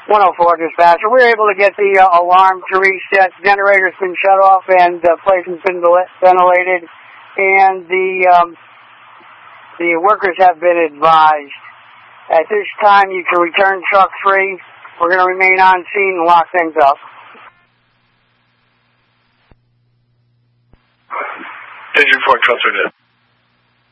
104 dispatcher. We were able to get the alarm to reset. Generator's been shut off and the place has been ventilated. And the workers have been advised. At this time, you can return truck 3. We're going to remain on scene and lock things up. Engine 4, truck 3 dead.